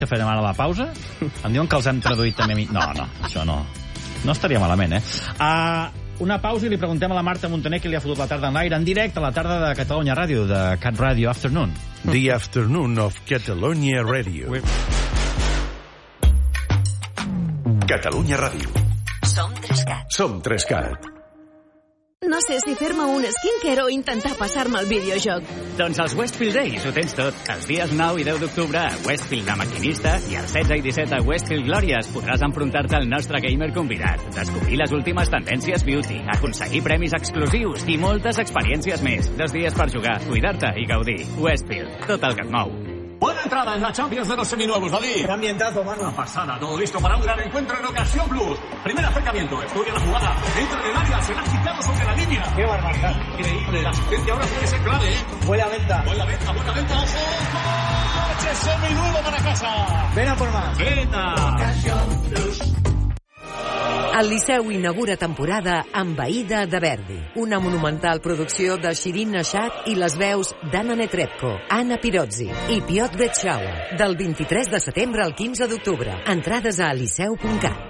que farem ara la pausa. Em diuen que els hem traduït també. No, això no. No estaria malament, una pausa i li preguntem a la Marta Montaner qui li ha fotut la tarda en l'aire en directe a la tarda de Catalunya Ràdio, de Cat Radio Afternoon. The Afternoon of Catalonia Radio. Catalunya Ràdio. Som 3CAT. Som 3CAT. No sé si fer-me un skincare o intentar passar-me el videojoc. Doncs els Westfield Days ho tens tot. Els dies 9 i 10 d'octubre a Westfield de Maquinista i els 16 i 17 a Westfield Glòries podràs enfrontar-te al nostre gamer convidat, descobrir les últimes tendències beauty, aconseguir premis exclusius i moltes experiències més. 2 dies per jugar, cuidar-te i gaudir. Westfield, tot el que et mou. Buena entrada en la Champions de los seminuevos, David. Qué ambientazo, mano. Una pasada, todo listo para un gran encuentro en Ocasión Plus. Primer acercamiento, estudia la jugada. Entra en el área, será quitado sobre la línea. Qué barbaridad. Increíble, la asistencia ahora puede ser clave, Buena venta. Buena venta, ojo. ¡Coche seminuevo para casa! Ven a por más. Ocasión Plus. El Liceu inaugura temporada amb Aïda de Verdi, una monumental producció de Shirin Nashat i les veus d'Anna Netrebko, Anna Pirozzi i Piotr Betschauer, del 23 de setembre al 15 d'octubre. Entrades a liceu.cat.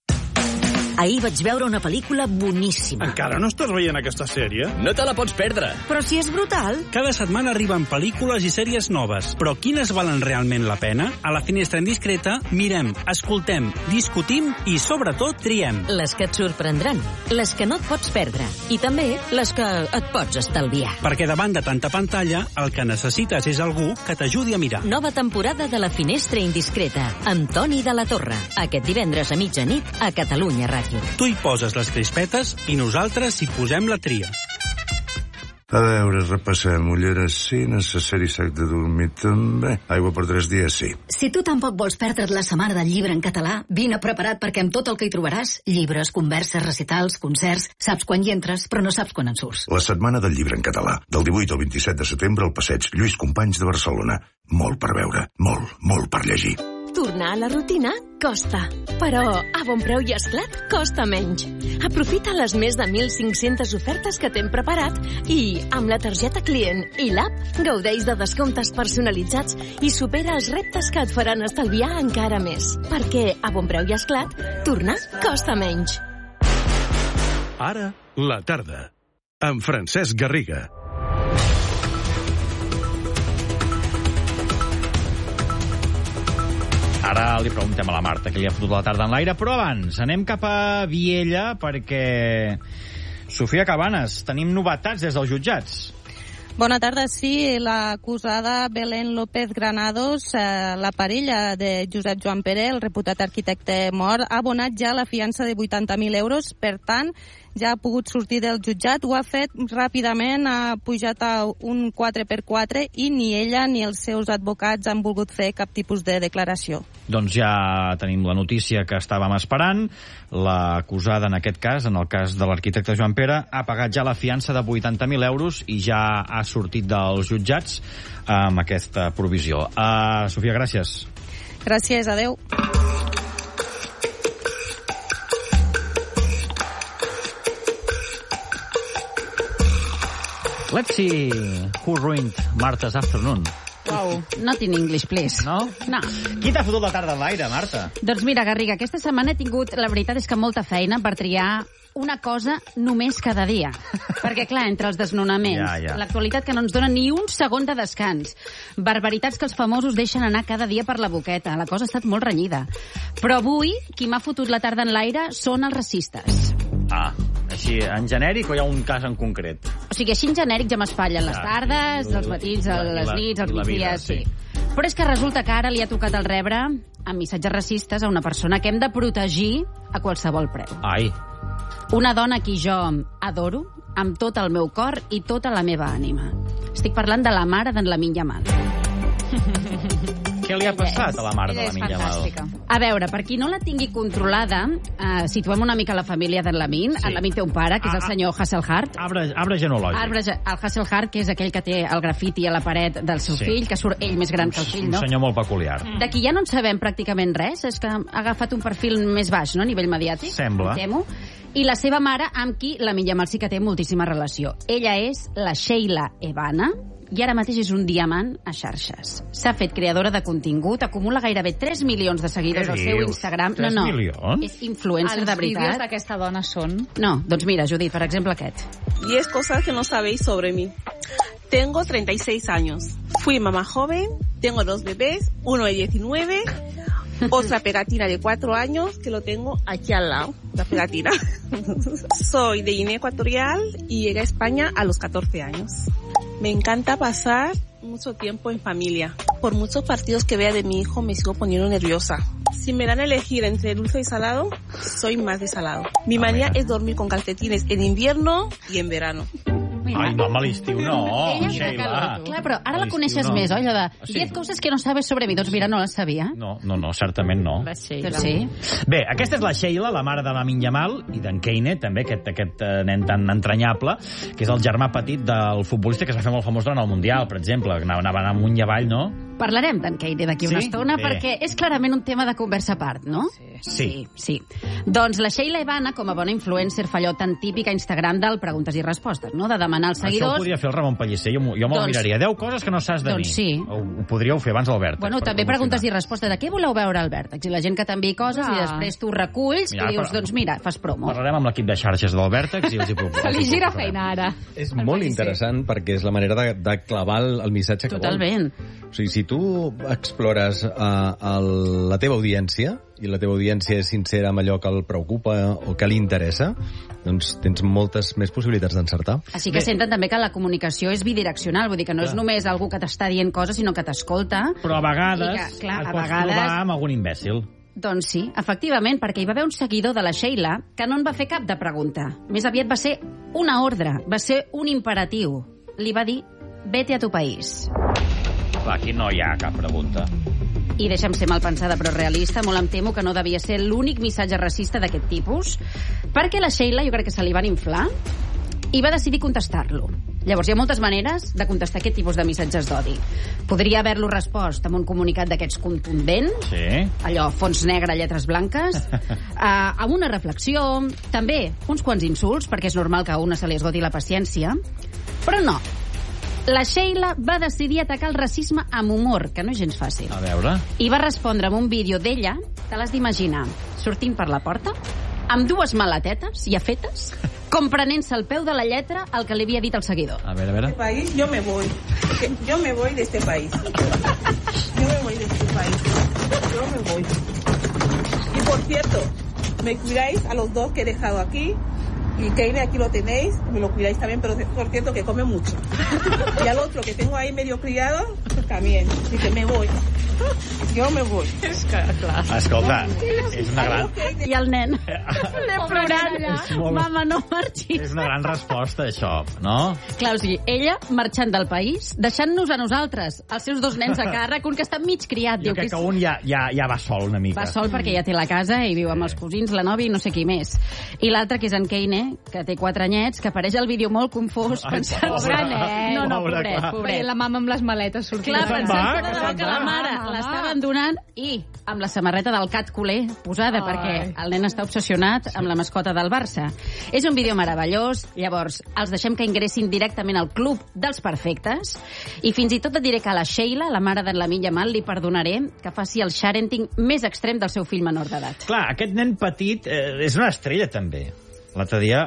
Ahir vaig veure una pel·lícula boníssima. Encara no estàs veient aquesta sèrie? No te la pots perdre. Però si és brutal. Cada setmana arriben pel·lícules i sèries noves, però quines valen realment la pena? A la Finestra Indiscreta mirem, escoltem, discutim i, sobretot, triem. Les que et sorprendran, les que no et pots perdre i també les que et pots estalviar. Perquè davant de tanta pantalla, el que necessites és algú que t'ajudi a mirar. Nova temporada de la Finestra Indiscreta, amb Toni de la Torre. Aquest divendres a mitjanit a Catalunya Ràdio. Tu hi poses les crispetes i nosaltres hi posem la tria. A veure, repassem. Ulleres sí, necessari sac de dormir també. Aigua per 3 dies, sí. Si tu tampoc vols perdre't la setmana del llibre en català, vine preparat perquè amb tot el que hi trobaràs, llibres, converses, recitals, concerts, saps quan hi entres, però no saps quan en surts. La setmana del llibre en català, del 18 al 27 de setembre al passeig Lluís Companys de Barcelona. Molt per veure, molt per llegir. Tornar a la rutina costa, però a bon preu i esclat costa menys. Aprofita les més de 1.500 ofertes que t'hem preparat i, amb la targeta client i l'app, gaudeix de descomptes personalitzats i supera els reptes que et faran estalviar encara més. Perquè, a bon preu i esclat, tornar costa menys. Ara, la tarda, amb Francesc Garriga. Ara li preguntem a la Marta que li ha fotut la tarda en l'aire, però abans anem cap a Viella perquè... Sofia Cabanes, tenim novetats des dels jutjats. Bona tarda, sí. L'acusada Belén López Granados, la parella de Josep Joan Pere, el reputat arquitecte mort, ha abonat ja la fiança de 80.000 euros. Per tant, ja ha pogut sortir del jutjat. Ho ha fet ràpidament, ha pujat a un 4x4 i ni ella ni els seus advocats han volgut fer cap tipus de declaració. Doncs ja tenim la notícia que estàvem esperant. L'acusada, en aquest cas, en el cas de l'arquitecte Joan Pere, ha pagat ja la fiança de 80.000 euros i ja ha sortit dels jutjats amb aquesta provisió. Sofia, gràcies. Gràcies, adeu. Let's see who ruined Marta's afternoon. Wow, not in English, please. No? No. Qui t'ha fotut la tarda en l'aire, Marta? Doncs mira, Garriga, aquesta setmana he tingut, la veritat és que molta feina per triar una cosa només cada dia. Perquè, clar, entre els desnonaments, l'actualitat que no ens dona ni un segon de descans, barbaritats que els famosos deixen anar cada dia per la boqueta, la cosa ha estat molt renyida. Però avui, qui m'ha fotut la tarda en l'aire són els racistes. Així, en genèric o hi ha un cas en concret? O sigui, així en genèric ja m'espatllen les tardes, els matins, les nits, els migdies, sí. Però és que resulta que ara li ha tocat el rebre amb missatges racistes a una persona que hem de protegir a qualsevol preu. Ai. Una dona a qui jo adoro amb tot el meu cor i tota la meva ànima. Estic parlant de la mare d'en Lamine Yamal. Què li ha passat a la mare de Lamine Yamal? A veure, per qui no la tingui controlada, situem una mica la família d'en Lamine. En Lamine té un pare, que és el senyor Hasselhart. Arbre genològic. El Hasselhart, que és aquell que té el grafiti a la paret del seu fill, que surt ell més gran que el fill, no? Un senyor molt peculiar. De qui ja no en sabem pràcticament res, és que ha agafat un perfil més baix, no?, a nivell mediàtic. Sembla. Temo. I la seva mare, amb qui Lamine Yamal sí que té moltíssima relació. Ella és la Sheila Evana, i ara mateix és un diamant a xarxes. S'ha fet creadora de contingut, acumula gairebé 3 milions de seguidors al seu Instagram. 3 milions? És influencer de veritat. Els vídeos d'aquesta dona són... No, doncs mira, Judit, per exemple aquest. 10 cosas que no sabéis sobre mí. Tengo 36 años. Fui mamá joven, tengo 2 bebés, uno de 19, otra pegatina de 4 años que lo tengo aquí al lado, la pegatina. Soy de Guinea Ecuatorial y llegué a España a los 14 años. Me encanta pasar mucho tiempo en familia. Por muchos partidos que vea de mi hijo me sigo poniendo nerviosa. Si me dan a elegir entre dulce y salado, soy más de salado. Mi manía es dormir con calcetines en invierno y en verano. Ai, no, a l'estiu no, Sheila. Clar, però ara la coneixes més, oi? De 10 coses que no sabes sobre mi. Doncs mira, no les sabia. No, certament no. Doncs sí. Bé, aquesta és la Sheila, la mare de Lamine Yamal, i d'en Kane, també, aquest nen tan entranyable, que és el germà petit del futbolista que es va fer molt famós durant el Mundial, per exemple, que anava amunt i avall, no? Parlarem d'en Kane d'aquí una estona, perquè és clarament un tema de conversa a part, no? Sí. Doncs la Sheila Ivana, com a bona influencer, fa allò tan típic a Instagram del preguntes i respostes, no? De demanar als seguidors... Això ho podria fer el Ramon Pellicer, jo me'l miraria. 10 coses que no saps de mi. Doncs sí. Ho podríeu fer abans al Vèrtex. Bueno, també preguntes i respostes. De què voleu veure al Vèrtex? I la gent que t'enviï coses i després tu reculls i dius, doncs mira, fas promo. Parlarem amb l'equip de xarxes del Vèrtex i els hi proposo. Se li gira feina ara. És molt interessant perquè és la manera de clavar el missatge que vol. Totalment. O sigui, si tu explores la teva audiència i la teva audiència és sincera amb allò que el preocupa o que li interessa, doncs tens moltes més possibilitats d'encertar. Així que senten també que la comunicació és bidireccional, vull dir que no és només algú que t'està dient coses, sinó que t'escolta. Però a vegades et pots trobar amb algun imbècil. Doncs sí, efectivament, perquè hi va haver un seguidor de la Sheila que no en va fer cap de pregunta. Més aviat va ser una ordre, va ser un imperatiu. Li va dir, vete a tu país. Clar, aquí no hi ha cap pregunta. I deixa'm ser malpensada però realista, molt em temo que no devia ser l'únic missatge racista d'aquest tipus, perquè la Sheila jo crec que se li van inflar i va decidir contestar-lo. Llavors hi ha moltes maneres de contestar aquest tipus de missatges d'odi. Podria haver-lo respost amb un comunicat d'aquests contundents, allò, fons negre, lletres blanques, amb una reflexió, també uns quants insults, perquè és normal que a una se li esgoti la paciència, però no. La Sheila va decidir atacar el racisme amb humor, que no és gens fàcil. A veure... I va respondre amb un vídeo d'ella, te l'has d'imaginar, sortint per la porta, amb 2 maletetes ja fetes, com prenent-se el peu de la lletra el que li havia dit el seguidor. A veure. Este país, yo me voy. Yo me voy de este país. Yo me voy de este país. Yo me voy. Y por cierto, me cuidáis a los 2 que he dejado aquí. Y Kane, aquí lo tenéis, me lo cuidáis también, pero por cierto que come mucho. Y al otro que tengo ahí medio criado, también. Dice, me voy. Jo me voy. És que, clar. Escolta, és una gran... I el nen l'he plorant. Mama, no marxis. És una gran resposta, això, no? Clar, o sigui, ella marxant del país, deixant-nos a nosaltres, els seus 2 nens a càrrec, un que està mig criat. Jo crec que un ja va sol una mica. Va sol perquè ja té la casa i viu amb els cosins, la nòvia i no sé qui més. I l'altre, que és en Kane, que té 4 anyets, que apareix al vídeo molt confós, pensant... Pobre nen. No, pobret. La mama amb les maletes sortint. Clar, pensant que de debò que la mare l'estaven donant i amb la samarreta del Cat Culer posada, perquè el nen està obsessionat amb la mascota del Barça. És un vídeo meravellós, llavors els deixem que ingressin directament al Club dels Perfectes i fins i tot et diré que a la Sheila, la mare de Lamine Yamal, li perdonaré que faci el sharenting més extrem del seu fill menor d'edat. Clar, aquest nen petit és una estrella també. L'altre dia,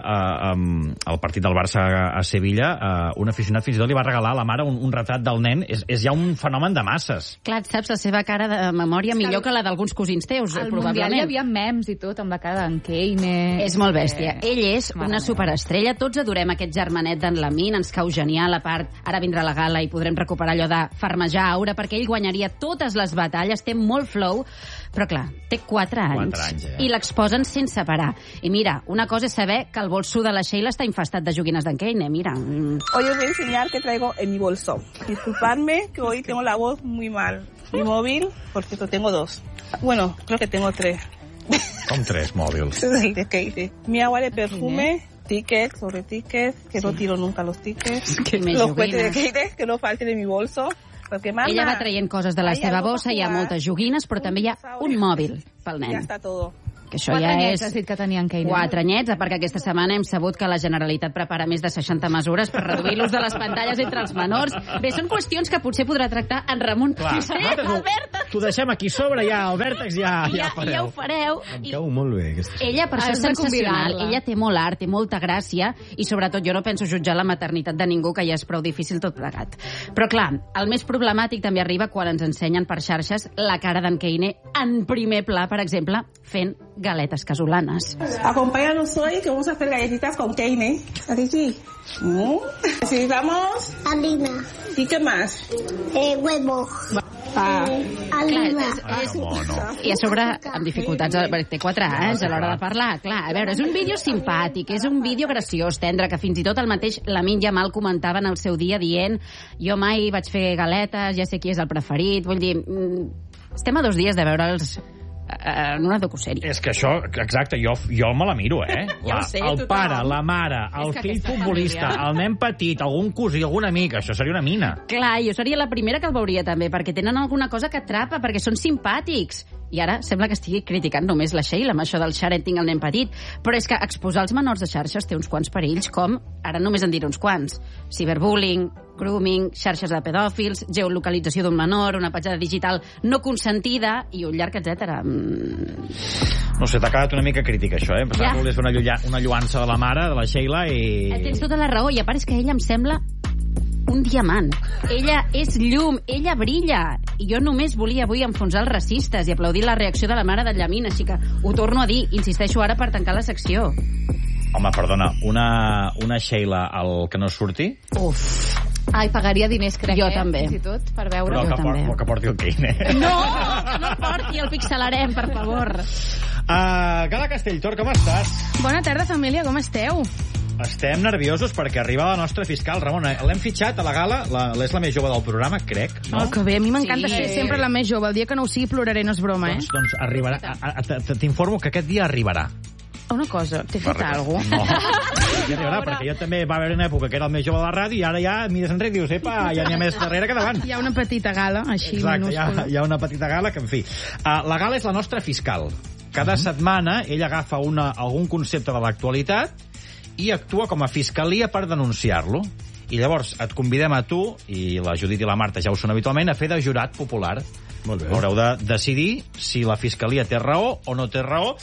al partit del Barça a Sevilla, un aficionat fins i tot li va regalar a la mare un retrat del nen. És ja un fenomen de masses. Clar, saps la seva cara de memòria millor que la d'alguns cosins teus, probablement. Al Mundial hi havia memes i tot, amb la cara d'en Kane. És molt bèstia. Ell és una superestrella. Tots adorem aquest germanet d'en Lamine. Ens cau genial, a part, ara vindrà la gala i podrem recuperar allò de farmejar aura, perquè ell guanyaria totes les batalles, té molt flow, però clar, té 4 anys. I l'exposen sense parar. I mira, una cosa és saber que el bolso de la Sheila està infestat de joguines d'en Kane, mira. Hoy os voy a enseñar qué traigo en mi bolso. Disculpadme que hoy tengo la voz muy mal. Mi móvil, por cierto, tengo 2. Bueno, creo que tengo 3. Com 3 mòbils? Es el de Kate. Mi agua de perfume, tickets, sobre tickets, que no tiro nunca los tickets. Los juguetes de Kate, que no falten en mi bolso. Ella va traient coses de la seva bossa, hi ha moltes joguines, però també hi ha un mòbil pel nen. Ja està tot. que això 4 ja anyets, és... has dit que tenien Keine. 4 anyets, perquè aquesta setmana hem sabut que la Generalitat prepara més de 60 mesures per reduir l'ús de les pantalles entre els menors. Bé, són qüestions que potser podrà tractar en Ramon. Clar, t'ho deixem aquí sobre, ja, el vèrtex ja ho fareu. Em cau molt bé, aquesta. Ella, per això és sensacional. Ella té molt art, té molta gràcia, i sobretot jo no penso jutjar la maternitat de ningú, que ja és prou difícil tot plegat. Però clar, el més problemàtic també arriba quan ens ensenyen per xarxes la cara d'en Keine en primer pla, per exemple, fent galetes casolanes. Acompáñanos hoy que vamos a hacer galletitas con Keine. Aquí. Necesitamos harina. ¿Y qué más? Huevo. Harina. I a sobre, amb dificultats, perquè té 4 anys a l'hora de parlar. Clar, a veure, és un vídeo simpàtic, és un vídeo graciós, tendre, que fins i tot el mateix Lamine Yamal comentava en el seu dia dient jo mai vaig fer galetes, ja sé qui és el preferit. Vull dir, estem a 2 dies de veure'ls en una docusèrie. És que això, exacte, jo me la miro, Ja ho sé, el tothom. pare, la mare, el fill futbolista, el nen petit, algun cosí, algun amic, això seria una mina. Clar, jo seria la primera que el veuria també, perquè tenen alguna cosa que atrapa, perquè són simpàtics. I ara sembla que estigui criticant només la Sheila amb això del sharenting al nen petit. Però és que exposar els menors de xarxes té uns quants perills, com, ara només en diré uns quants, ciberbullying, grooming, xarxes de pedòfils, geolocalització d'un menor, una petjada digital no consentida i un llarg etcètera. No sé, t'ha quedat una mica crítica, això, eh? Pensava que volies fer una lluança de la mare, de la Sheila, i... Tens tota la raó, i a part és que ella em sembla un diamant. Ella és llum, ella brilla. I jo només volia avui enfonsar els racistes i aplaudir la reacció de la mare de Llamin, així que ho torno a dir, insisteixo ara per tancar la secció. Home, perdona, una Sheila al que no surti? Uf. Ai, pagaria diners, crec, Jo també. fins i tot, per veure. Però que porti el Keine. No porti, el pixelarem, per favor. Gala Castelltor, com estàs? Bona tarda, família, com esteu? Estem nerviosos perquè arriba la nostra fiscal, Ramona. L'hem fitxat a la gala, és la més jove del programa, crec, no? Oh, que bé, a mi m'encanta ser sempre la més jove. El dia que no ho sigui ploraré, no és broma, Doncs arribarà. T'informo que aquest dia arribarà. Una cosa, t'he fet alguna cosa? No. Ja arribarà, perquè jo també va haver una època que era el més jove de la ràdio i ara ja mires enrere i dius, epa, ja n'hi ha més darrere que davant. Hi ha una petita gala, així, minúscula. Hi ha una petita gala que, en fi... La gala és la nostra fiscal. Cada setmana ella agafa algun concepte de l'actualitat i actua com a fiscalia per denunciar-lo. I llavors et convidem a tu, i la Judit i la Marta ja ho són habitualment, a fer de jurat popular. Molt bé. Haureu de decidir si la fiscalia té raó o no té raó.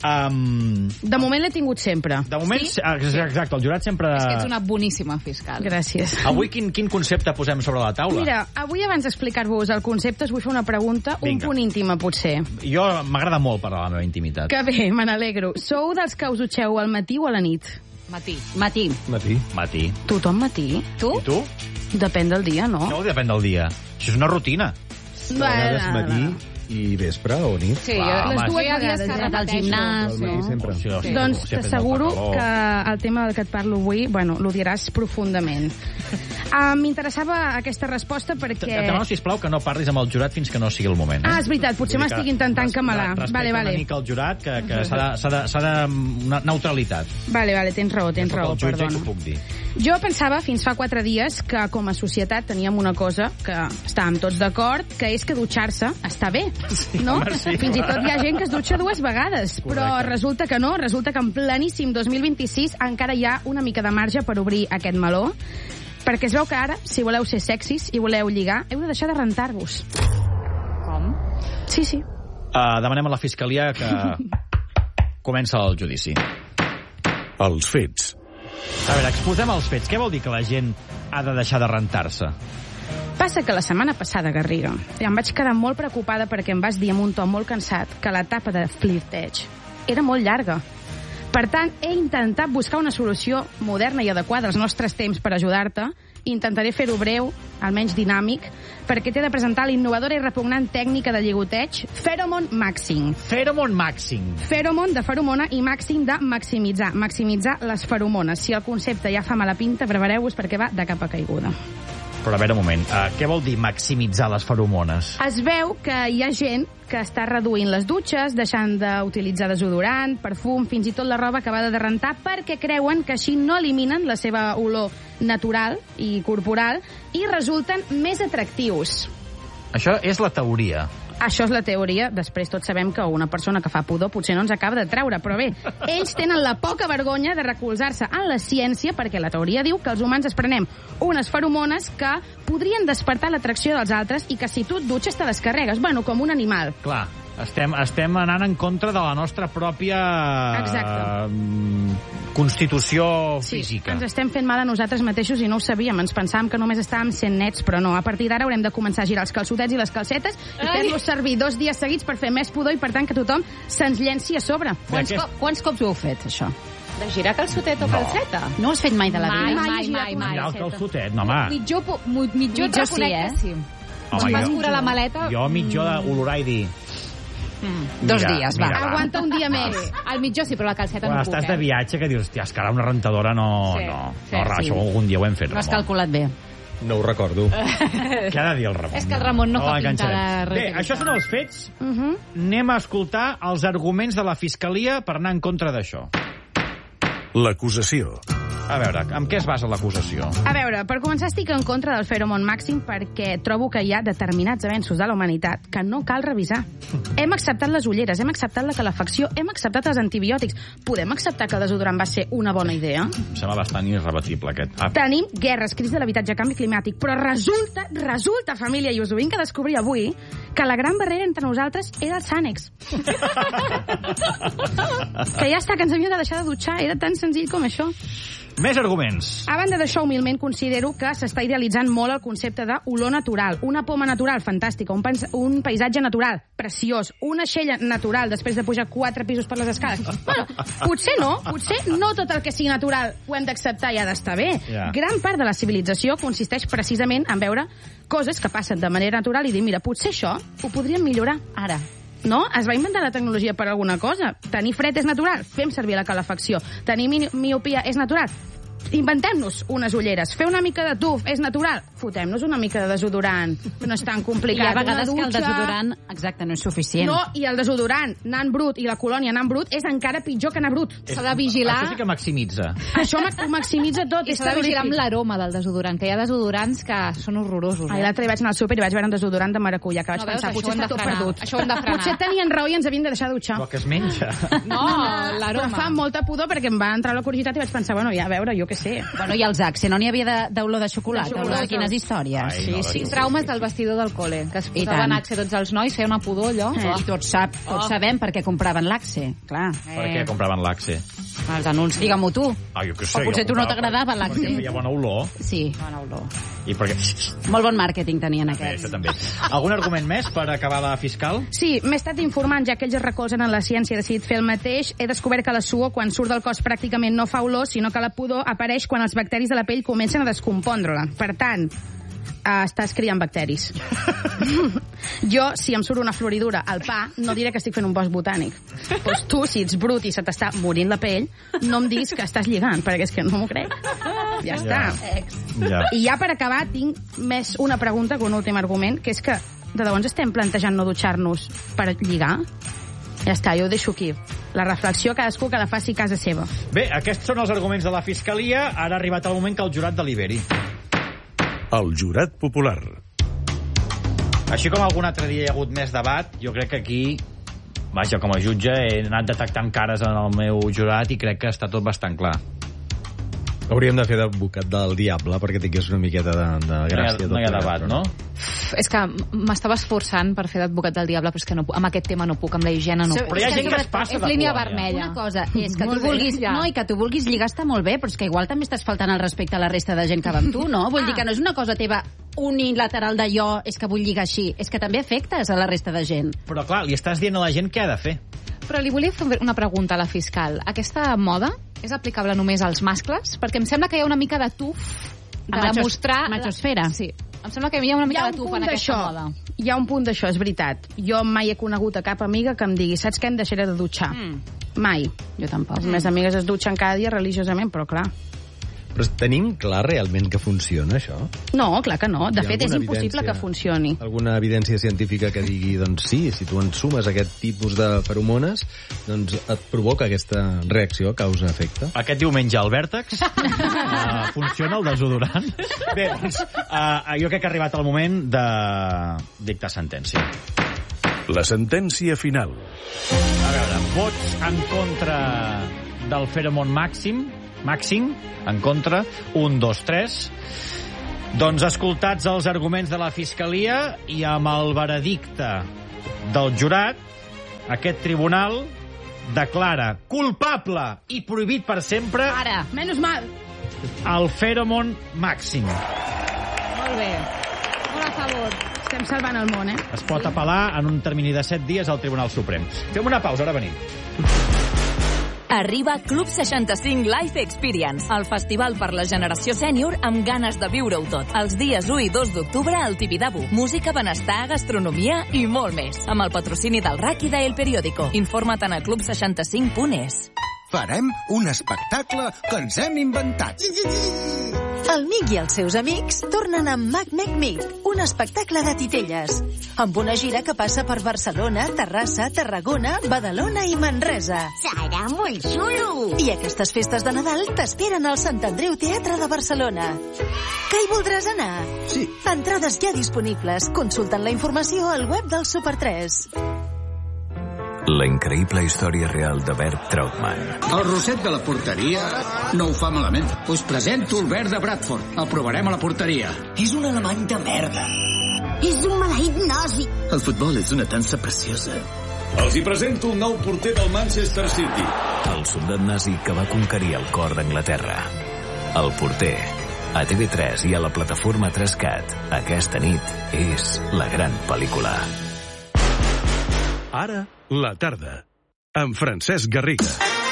De moment l'he tingut sempre. De moment, sí? Exacte, el jurat sempre... És que ets una boníssima fiscal. Gràcies. Avui quin concepte posem sobre la taula? Mira, avui abans d'explicar-vos el concepte us vull fer una pregunta, un punt íntima potser. Jo m'agrada molt parlar de la meva intimitat. Que bé, me n'alegro. Sou dels que us dutxeu al matí o a la nit? Matí. Tothom matí? Tu? I tu? Depèn del dia, no? No, depèn del dia. Això és una rutina. A vegades matí i vespre o nit. Sí, les dues vegades. Al gimnàs, no? Doncs t'asseguro que el tema del que et parlo avui, bueno, l'odiaràs profundament. M'interessava aquesta resposta perquè... Et demano, sisplau, que no parlis amb el jurat fins que no sigui el moment. És veritat, potser m'estic intentant camelar. Respecta una mica el jurat, que s'ha de... neutralitat. Vale, tens raó, perdona. Jo puc dir. Jo pensava, fins fa 4 dies, que com a societat teníem una cosa que estàvem tots d'acord, que és que dutxar-se està bé, no? Sí, fins i tot hi ha gent que es dutxa 2 vegades, però resulta que no, resulta que en pleníssim 2026 encara hi ha una mica de marge per obrir aquest meló, perquè es veu que ara, si voleu ser sexis i voleu lligar, heu de deixar de rentar-vos. Com? Sí. Demanem a la fiscalia que comença el judici. Els fets. A veure, exposem els fets. Què vol dir que la gent ha de deixar de rentar-se? Passa que la setmana passada, Garriga, em vaig quedar molt preocupada perquè em vas dir amb un to molt cansat que l'etapa de flirteig era molt llarga. Per tant, he intentat buscar una solució moderna i adequada als nostres temps per ajudar-te. Intentaré fer-ho breu, almenys dinàmic, perquè t'he de presentar l'innovadora i repugnant tècnica de lligoteig Pheromone Maxing. Pheromone Maxing. Pheromone de feromona i Maxing de maximitzar. Maximitzar les feromones. Si el concepte ja fa mala pinta, prepareu-vos perquè va de capa caiguda. Però a veure, un moment, què vol dir maximitzar les feromones? Es veu que hi ha gent que està reduint les dutxes, deixant d'utilitzar desodorant, perfum, fins i tot la roba acabada de rentar, perquè creuen que així no eliminen la seva olor natural i corporal i resulten més atractius. Això és la teoria. Això és la teoria. Després tots sabem que una persona que fa pudor potser no ens acaba de treure, però bé, ells tenen la poca vergonya de recolzar-se en la ciència perquè la teoria diu que els humans es prenem unes feromones que podrien despertar l'atracció dels altres i que si tu et dutxes te les carregues. Bueno, com un animal. Clar, estem anant en contra de la nostra pròpia constitució física. Sí, ens estem fent mal a nosaltres mateixos i no ho sabíem. Ens pensàvem que només estàvem sent nets, però no. A partir d'ara haurem de començar a girar els calçotets i les calcetes i fer-los servir 2 dies seguits per fer més pudor i, per tant, que tothom se'ns llenci a sobre. Quants cops ho heu fet, això? De girar calçotet o calceta? No ho has fet mai de la vida? Mai. Girar el calçotet, no, home. Mitjó et reconec que sí. Quan vas curar la maleta... Jo mitjó d'olorar i dir... 2 dies, va. Aguanta un dia més. Al mitjó sí, però la calceta quan no puc, estàs de viatge que dius, hòstia, és que ara una rentadora no, això algun dia ho hem fet, No has Ramon. calculat bé. No ho recordo. Què ha de dir el Ramon? És que el Ramon no fa pinta de... Bé, això són els fets. Anem a escoltar els arguments de la Fiscalia per anar en contra d'això. L'acusació. A veure, amb què es basa l'acusació? A veure, per començar estic en contra del feromon màxim perquè trobo que hi ha determinats avenços de la humanitat que no cal revisar. Hem acceptat les ulleres, hem acceptat la calefacció, hem acceptat els antibiòtics. Podem acceptar que el desodorant va ser una bona idea? Em sembla bastant irrebatible, aquest. Tenim guerres, crisi de l'habitatge, canvi climàtic, però resulta, família, i us ho vinc a descobrir avui, que la gran barrera entre nosaltres era el Sànex. Que ja està, que ens havíem de deixar de dutxar. Era tan senzill com això. Més arguments. A banda d'això, humilment considero que s'està idealitzant molt el concepte d'olor natural. Una poma natural, fantàstica. Un paisatge natural, preciós. Una xella natural, després de pujar 4 pisos per les escales. Bueno, potser no tot el que sigui natural ho hem d'acceptar i ha d'estar bé. Yeah. Gran part de la civilització consisteix precisament en veure coses que passen de manera natural i dir, mira, potser això ho podríem millorar ara. No? Es va inventar la tecnologia per alguna cosa. Tenir fred és natural, fem servir la calefacció. Tenir miopia és natural, inventem-nos unes ulleres. Fer una mica de tuf és natural, fotem-nos una mica de desodorant, que no és tan complicat. I hi ha vegades que el desodorant, exacte, no és suficient. No, i el desodorant anant brut i la colònia anant brut és encara pitjor que anar brut. S'ha de vigilar... Això sí que maximitza. Això ho maximitza tot. I s'ha de vigilar amb l'aroma del desodorant, que hi ha desodorants que són horrorosos. L'altre dia vaig anar al súper i vaig veure un desodorant de maracuyà, que vaig pensar, potser està tot perdut. Això ho hem de frenar. Potser tenien raó i ens havien de deixar dutxar. Però que es menja. No, l'aroma. Però fa molta pudor perquè em va entrar la curiositat i vaig pensar, bueno, ja a veure, jo què sé. Bueno, i els Axe, no n'hi havia d'olor de xocolata? Olor de quines històries? Ai, Sí, traumes del vestidor del col·le, que es posaven Axe tots els nois, feia una pudor allò. I tots sabem per què compraven l'Axe, clar. Per què compraven l'Axe? Els anuncis, digue-m'ho tu. Jo què sé. O potser tu no t'agradava l'Axe. Perquè feia bona olor. Sí. Bona olor. I perquè... Molt bon màrqueting tenien aquests. Això també. Algun argument més per acabar la fiscal? Sí, m'he estat informant, ja que ells es recolzen en la ciència, he decidit fer el mateix. He descobert que la suor, quan surt del cos, pràcticament no fa olor, sinó que la pudor apareix quan els bacteris de la pell comencen a descompondre-la. Per tant, estàs criant bacteris. Jo, si em surt una floridura al pa, no diré que estic fent un bosc botànic. Doncs tu, si ets brut i se t'està morint la pell, no em diguis que estàs lligant, perquè és que no m'ho crec. Ja està. Ja. I ja per acabar, tinc més una pregunta que un últim argument, que és que de debò ens estem plantejant no dutxar-nos per lligar? Ja està, jo ho deixo aquí. La reflexió, cadascú que la faci a casa seva. Bé, aquests són els arguments de la Fiscalia. Ara ha arribat el moment que el jurat deliberi. El jurat popular. Així com algun altre dia hi ha hagut més debat, jo crec que aquí, vaja, com a jutge, he anat detectant cares en el meu jurat i crec que està tot bastant clar. Hauríem de fer d'advocat del diable perquè tingués una miqueta de gràcia. No hi ha debat, no? És que m'estava esforçant per fer d'advocat del diable, però és que no, amb aquest tema no puc, amb la higiene no puc. Però hi ha gent que es passa és de línia colònia. vermella. Una cosa és que tu vulguis, no, i que tu vulguis lligar està molt bé, però és que igual també estàs faltant el respecte a la resta de gent que va amb tu, no? Vull dir que no és una cosa teva unilateral de jo, és que vull lligar així. És que també afectes a la resta de gent. Però clar, li estàs dient a la gent què ha de fer. Però li volia fer una pregunta a la fiscal. Aquesta moda és aplicable només als mascles? Perquè em sembla que hi ha una mica de tuf de demostrar... Machosfera. Sí. Em sembla que hi ha una mica de tuf en aquesta moda. Hi ha un punt d'això, és veritat. Jo mai he conegut a cap amiga que em digui, saps què, em deixaré de dutxar? Mai. Jo tampoc. Les meves amigues es dutxen cada dia religiosament, però clar. Però tenim clar realment que funciona, això? No, clar que no. De Hi ha fet, és alguna impossible que funcioni. Alguna evidència científica que digui, doncs sí, si tu ensumes aquest tipus de feromones, doncs et provoca aquesta reacció, causa-efecte. Aquest diumenge al Vèrtex funciona el desodorant. Bé, doncs, jo crec que ha arribat el moment de dictar sentència. La sentència final. A veure, vots en contra del Pheromone Màxim, en contra, 1, 2, 3. Doncs escoltats els arguments de la Fiscalia i amb el veredicte del jurat, aquest tribunal declara culpable i prohibit per sempre... Ara, menys mal. ...el Pheromone Màxim. Molt bé. Molt a favor. Estem salvant el món, Es pot apel·lar en un termini de 7 dies al Tribunal Suprem. Fem una pausa, ara venim. Arriba Club 65 Life Experience, el festival per la generació sènior amb ganes de viure-ho tot. Els dies 1 i 2 d'octubre al Tibidabo. Música, benestar, gastronomia i molt més. Amb el patrocini del RAC i de El Periódico. Informa't a club65.es. Farem un espectacle que ens hem inventat. El Mic i els seus amics tornen amb Mac Meet, un espectacle de titelles, amb una gira que passa per Barcelona, Terrassa, Tarragona, Badalona i Manresa. Serà molt xulo! I aquestes festes de Nadal t'esperen al Sant Andreu Teatre de Barcelona. Que hi voldràs anar? Sí. Entrades ja disponibles. Consulten la informació al web del Super 3. La increïble història real de Bert Trautmann. El Roset de la porteria no ho fa malament. Us presento el Bert de Bradford. El provarem a la porteria. És un alemany de merda. És un maleït nazi. El futbol és una dansa preciosa. Els hi presento el nou porter del Manchester City. El soldat nazi que va conquerir el cor d'Anglaterra. El porter. A TV3 i a la plataforma 3CAT. Aquesta nit és la gran pel·lícula. Ara, la tarda, amb Francesc Garriga.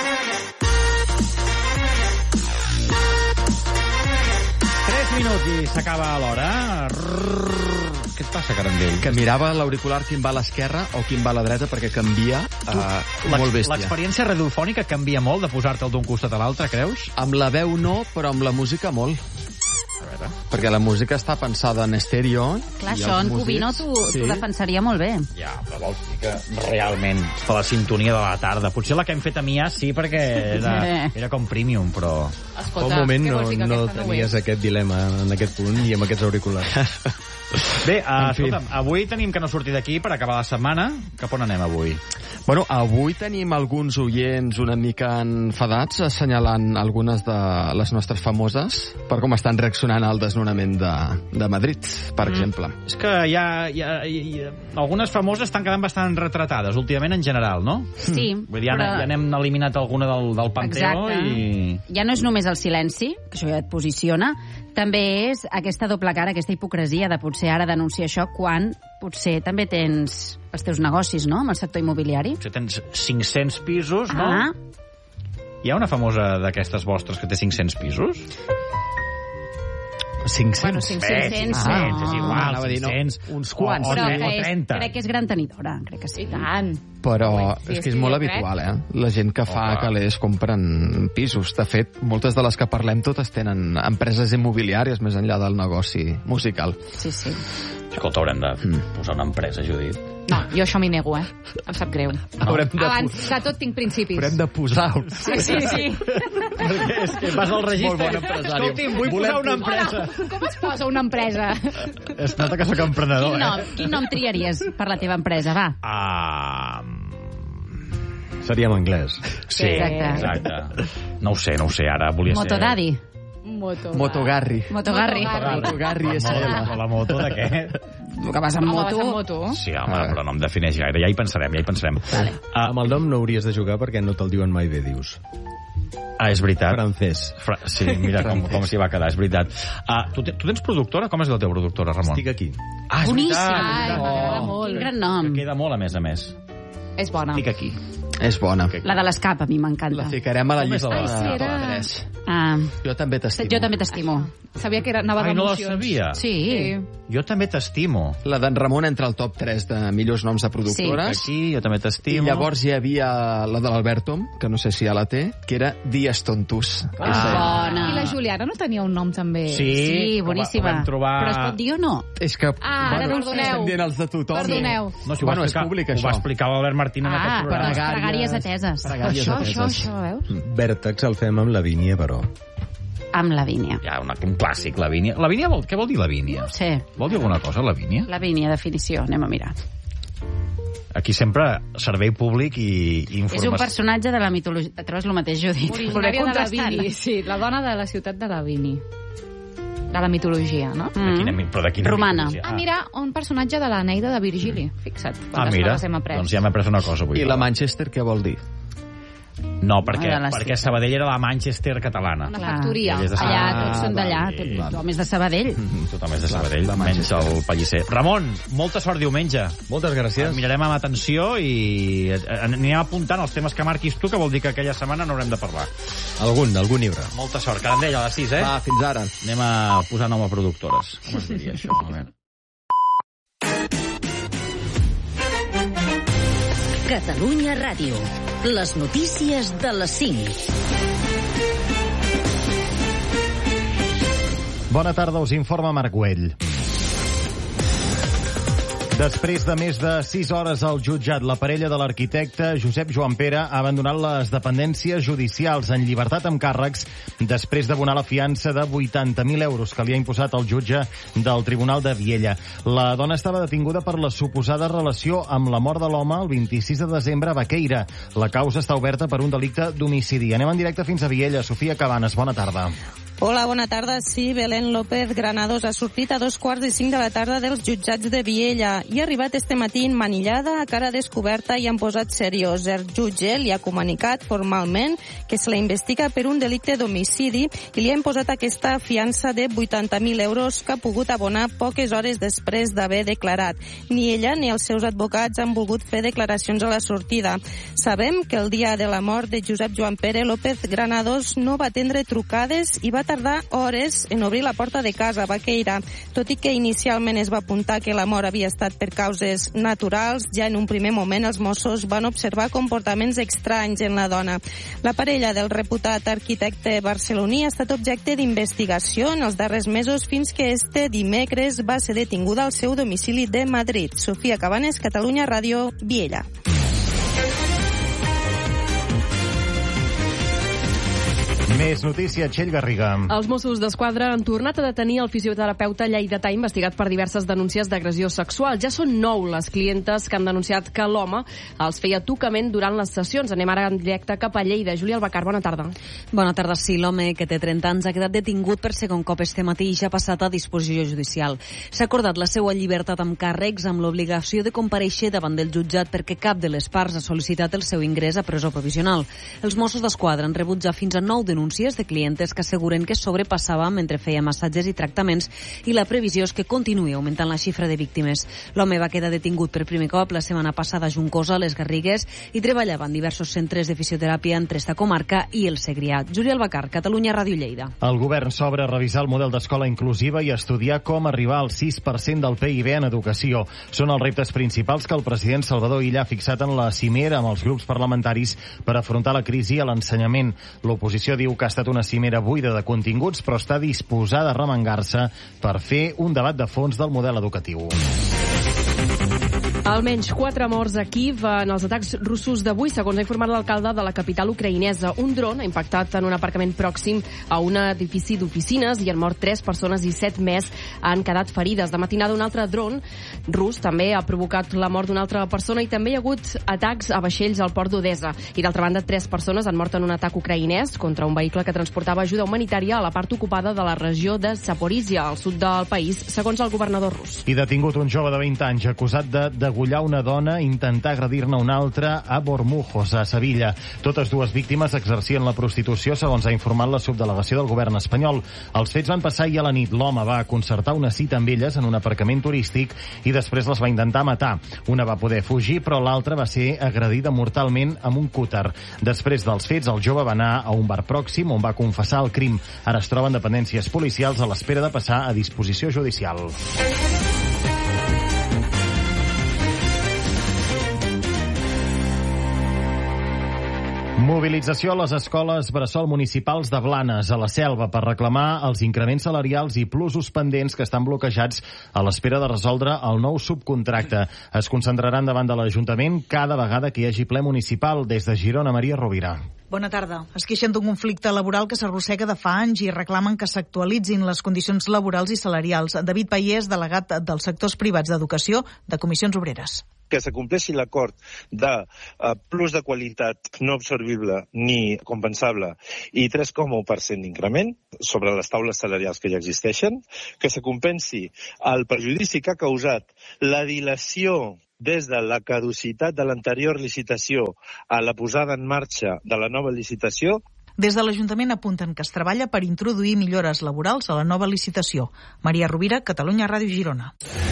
3 minuts i s'acaba l'hora. Què et passa, Carandell? Que mirava l'auricular quin va a l'esquerra o quin va a la dreta perquè canvia molt bèstia. L'experiència radiofònica canvia molt de posar-te'l d'un costat a l'altre, creus? Amb la veu no, però amb la música molt. Perquè la música està pensada en estèreo. Clar, això en Cubino t'ho defensaria molt bé. Ja, però vols dir que realment per la sintonia de la tarda. Potser la que hem fet a Mia sí, perquè era com premium, però... Escolta, un moment no tenies aquest dilema en aquest punt i amb aquests auriculars. Bé, escolta'm, avui tenim que no sortir d'aquí per acabar la setmana. Cap on anem avui? Bueno, avui tenim alguns oients una mica enfadats assenyalant algunes de les nostres famoses per com estan reaccionant al desnonament de Madrid, per exemple. És que algunes famoses estan quedant bastant retratades últimament en general, no? Sí. Vull dir, ja n'hem eliminat alguna del Panteó. I... Ja no és només el silenci, que això ja et posiciona, també és aquesta doble cara, aquesta hipocresia de potser ara denunciar això quan potser també tens els teus negocis, no?, amb el sector immobiliari. Potser tens 500 pisos, no? Hi ha una famosa d'aquestes vostres que té 500 pisos? 500? Bueno, 500, és igual, 500, uns quants. O 30. Crec que és gran tenidora, crec que sí. I tant. Però és que és molt habitual, La gent que fa calés compren pisos. De fet, moltes de les que parlem totes tenen empreses immobiliàries més enllà del negoci musical. Sí, sí. Escolta, haurem de posar una empresa, Judit. No, jo això m'hi nego, Em sap greu. Abans de tot tinc principis. Haurem de posar... Sí. Perquè és que vas al registre... Molt bon empresari. Escolti'm, vull posar una empresa. Hola, com es posa una empresa? Es nota que soc emprenedor, Quin nom triaries per la teva empresa, va? Seria en anglès. Sí, exacte. No ho sé, ara volia ser... Motodaddy. Motogarri. Motogarri. Motogarri és la moto de què? El que vas amb moto. Sí, home, però no em defineix gaire. Ja hi pensarem. Vale. Amb el nom no hauries de jugar perquè no te'l diuen mai bé, dius. És veritat. Francès. Sí, mira com s'hi va quedar, és veritat. Tu tens productora? Com és la teva productora, Ramon? Estic aquí. És Boníssim. veritat. Quin gran nom. Que queda molt, a més. És bona. Estic aquí. És bona. La de l'escap, a mi m'encanta. La ficarem a la llista de la 3. Ah. Jo també t'estimo. Jo també t'estimo. Sabia que anava Ai, no la d'emocions. sabia. Sí. Jo també t'estimo. La d'en Ramon entra al top 3 de millors noms de productores. Sí. Aquí, jo també t'estimo. I llavors hi havia la de l'Alberto, que no sé si ja la té, que era Dies Tontus. Bona. I la Juliana no tenia un nom també? Sí, boníssima. Vam trobar... Però es pot dir o no? És que... Ara perdoneu. Estem dient els de tothom. Perdoneu. No, si és públic, això. Ho va explicar l'Albert Martín en aquest programa. Pregàries ateses. Això, veus? Vèrtex el fem amb Lavínia, però... Amb Lavínia. Ja, un clàssic, Lavínia. Lavínia, què vol dir Lavínia? Sí. Vol dir alguna cosa, Lavínia? Lavínia, definició, anem a mirar. Aquí sempre servei públic i informació. És un personatge de la mitologia. Et trobes el mateix, Judit? Originària de Lavini, sí, la dona de la ciutat de Lavini. De la mitologia, no? Però de quina Romana. mitologia? Mira, un personatge de l'Eneida de Virgili. Fixa't, quantes Mira, coses hem après. doncs ja m'he après una cosa avui. I la Manchester què vol dir? No, perquè Sabadell era la Manchester catalana. Una factoria. Allà tots són d'allà. Tothom és de Sabadell. Tothom és de Sabadell, menys el Pellicer. Ramon, molta sort diumenge. Moltes gràcies. Mirarem amb atenció i anirem apuntant els temes que marquis tu, que vol dir que aquella setmana no haurem de parlar. Algun hi haurà. Molta sort. Carandell, a les 6, eh? Va, fins ara. Anem a posar nom a productores. Com es diria això? A veure. Catalunya Ràdio. Les notícies de les 5. Bona tarda, us informa Marc Güell. Després de més de 6 hores al jutjat, la parella de l'arquitecte Josep Joan Pere ha abandonat les dependències judicials en llibertat amb càrrecs després d'abonar la fiança de 80.000 euros que li ha imposat el jutge del Tribunal de Viella. La dona estava detinguda per la suposada relació amb la mort de l'home el 26 de desembre a Baqueira. La causa està oberta per un delicte d'homicidi. Anem en directe fins a Viella. Sofia Cabanes, bona tarda. Hola, bona tarda. Sí, Belén López Granados ha sortit a 2:45 de la tarda dels jutjats de Viella i ha arribat este matí emmanillada, a cara descoberta i han posat seriós. El jutge li ha comunicat formalment que se la investiga per un delicte d'homicidi i li ha imposat aquesta fiança de 80.000 euros que ha pogut abonar poques hores després d'haver declarat. Ni ella ni els seus advocats han volgut fer declaracions a la sortida. Sabem que el dia de la mort de Josep Joan Pere, López Granados no va atendre trucades i va tardar hores en obrir la porta de casa a Baqueira. Tot i que inicialment es va apuntar que la mort havia estat per causes naturals, ja en un primer moment els Mossos van observar comportaments estranys en la dona. La parella del reputat arquitecte barceloní ha estat objecte d'investigació en els darrers mesos fins que este dimecres va ser detinguda al seu domicili de Madrid. Sofia Cabanes, Catalunya Ràdio, Viella. Més notícia, Txell Garriga. Els Mossos d'Esquadra han tornat a detenir el fisioterapeuta lleidatà investigat per diverses denúncies d'agressió sexual. Ja són 9 les clientes que han denunciat que l'home els feia tocament durant les sessions. Anem ara en directe cap a Lleida. Júlia Albacar, bona tarda. Bona tarda, sí. L'home, que té 30 anys, ha quedat detingut per segon cop este matí i ja ha passat a disposició judicial. S'ha acordat la seva llibertat amb càrrecs amb l'obligació de comparèixer davant del jutjat perquè cap de les parts ha sol·licitat el seu ingrés a presó provisional. Els Mossos d'Esquadra han rebut ja fins a 9 denúncies de clientes que asseguren que sobrepassava mentre feia massatges i tractaments i la previsió és que continuï augmentant la xifra de víctimes. L'home va quedar detingut per primer cop la setmana passada a Juncosa, a les Garrigues, i treballava en diversos centres de fisioteràpia entre esta comarca i el Segrià. Júlia Albacar, Catalunya Ràdio, Lleida. El govern s'obre a revisar el model d'escola inclusiva i estudiar com arribar al 6% del PIB en educació. Són els reptes principals que el president Salvador Illa ha fixat en la cimera amb els grups parlamentaris per afrontar la crisi a l'ensenyament. L'oposició diu que ha estat una cimera buida de continguts, però està disposada a remengar-se per fer un debat de fons del model educatiu. Almenys 4 morts a Kíev en els atacs russos d'avui, segons ha informat l'alcalde de la capital ucraïnesa. Un dron ha impactat en un aparcament pròxim a un edifici d'oficines i han mort 3 persones i 7 més han quedat ferides. De matinada, un altre dron rus també ha provocat la mort d'una altra persona i també hi ha hagut atacs a vaixells al port d'Odessa. I d'altra banda, 3 persones han mort en un atac ucraïnès contra un vehicle que transportava ajuda humanitària a la part ocupada de la regió de Zaporizhia, al sud del país, segons el governador rus. I detingut un jove de 20 anys acusat de degollar una dona i intentar agredir-ne una altra a Bormujos, a Sevilla. Totes dues víctimes exercien la prostitució, segons ha informat la subdelegació del govern espanyol. Els fets van passar ahir a la nit. L'home va concertar una cita amb elles en un aparcament turístic i després les va intentar matar. Una va poder fugir, però l'altra va ser agredida mortalment amb un cúter. Després dels fets, el jove va anar a un bar pròxim on va confessar el crim. Ara es troben dependències policials a l'espera de passar a disposició judicial. Mobilització a les escoles bressol municipals de Blanes, a la Selva, per reclamar els increments salarials i plusos pendents que estan bloquejats a l'espera de resoldre el nou subcontracte. Es concentraran davant de l'Ajuntament cada vegada que hi hagi ple municipal. Des de Girona, Maria Rovira. Bona tarda. Es queixen d'un conflicte laboral que s'arrossega de fa anys i reclamen que s'actualitzin les condicions laborals i salarials. David Paiés, delegat dels sectors privats d'educació de Comissions Obreres. Que s'acompleixi l'acord de plus de qualitat no absorbible ni compensable i 3,1% d'increment sobre les taules salarials que ja existeixen, que s'acompensi el perjudici que ha causat la dilació des de la caducitat de l'anterior licitació a la posada en marxa de la nova licitació. Des de l'Ajuntament apunten que es treballa per introduir millores laborals a la nova licitació. Maria Rovira, Catalunya Ràdio Girona.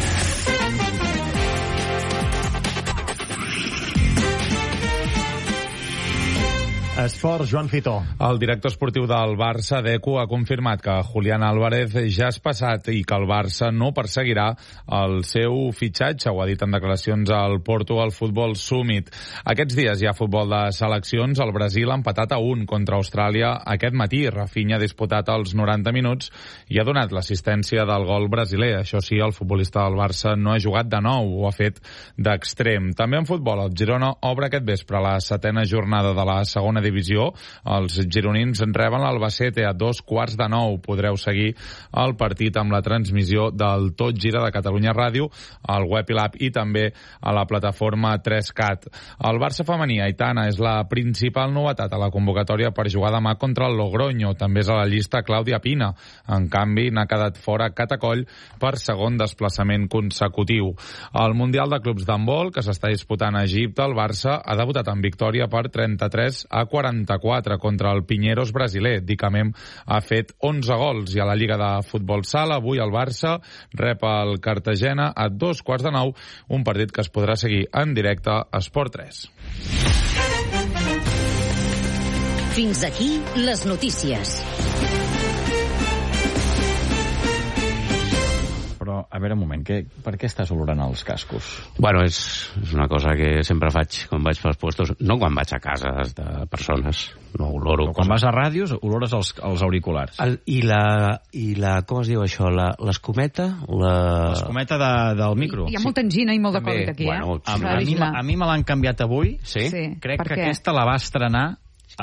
Esports, Joan Fitó. El director esportiu del Barça, Deco, ha confirmat que Julián Álvarez ja és passat i que el Barça no perseguirà el seu fitxatge. Ho ha dit en declaracions al Portugal Football Summit. Aquests dies hi ha futbol de seleccions. El Brasil ha empatat a 1 contra Austràlia aquest matí. Rafinha ha disputat els 90 minuts i ha donat l'assistència del gol brasiler. Això sí, el futbolista del Barça no ha jugat de nou, ho ha fet d'extrem. També en futbol, el Girona obre aquest vespre la 7ª jornada de la segona divisió. Els gironins reben l'Albacete a 8:45. Podreu seguir el partit amb la transmissió del Tot Gira de Catalunya Ràdio, al web i l'app i també a la plataforma 3CAT. El Barça femení, Aitana, és la principal novetat a la convocatòria per jugar demà contra el Logroño. També és a la llista Clàudia Pina. En canvi, n'ha quedat fora Catacoll per segon desplaçament consecutiu. Al Mundial de Clubs d'handbol, que s'està disputant a Egipte, el Barça ha debutat en victòria per 33-44 contra el Pinheiros brasiler. Dicamem ha fet 11 gols i a la Lliga de Futbol Sala avui el Barça rep el Cartagena a 8:15, un partit que es podrà seguir en directe a Esport 3. Fins aquí les notícies. Però, a veure, un moment, per què estàs olorant els cascos? Bueno, és una cosa que sempre faig quan vaig pels puestos, no quan vaig a cases de persones, no oloro. Quan vas a ràdios, olores els auriculars. I la, com es diu això, l'escometa? L'escometa del micro. Hi ha molta angina i molt de Covid aquí, bueno, a mi me l'han canviat avui. Sí? Crec que aquesta la va estrenar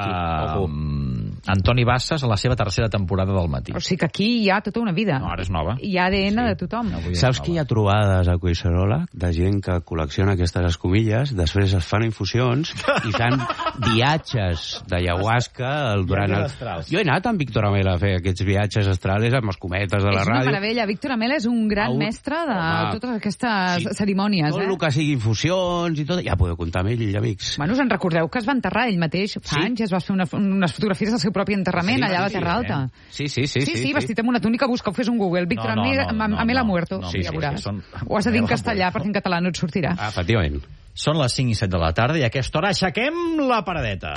Antoni Bassas a la seva 3ª temporada del Matí. O sigui que aquí hi ha tota una vida. No, ara és nova. Hi ha ADN de tothom. Saps que hi ha trobades a Collserola de gent que col·lecciona aquestes escomilles, després es fan infusions i fan viatges d'ayahuasca durant el... Jo he anat amb Víctor Amel a fer aquests viatges astrals amb escometes de la ràdio. És una meravella. Víctor Amel és un gran mestre de totes aquestes cerimònies. Tot el que sigui infusions i tot, ja podeu comptar amb ell, amics. Bueno, us en recordeu que es va enterrar ell mateix fa anys, es va fer unes fotografies del seu propi enterrament allà a la Terra Alta. Sí, vestit amb una túnica, busca-ho, fes un Google. Víctor Amel ha muerto. Ja veuràs. Ho has de dir en castellà perquè en català no et sortirà. Efectivament. Són les 5:07 de la tarda i a aquesta hora aixequem la paradeta.